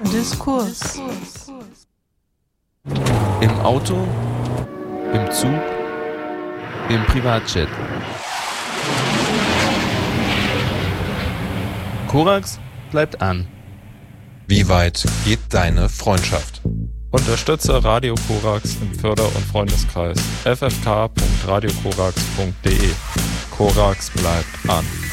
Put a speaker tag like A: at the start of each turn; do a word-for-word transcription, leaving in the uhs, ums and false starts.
A: Diskurs.
B: Im Auto, im Zug, im Privatjet. Korax bleibt an.
C: Wie weit geht deine Freundschaft?
D: Unterstütze Radio Korax im Förder- und Freundeskreis f f k punkt radio korax punkt d e. Korax bleibt an.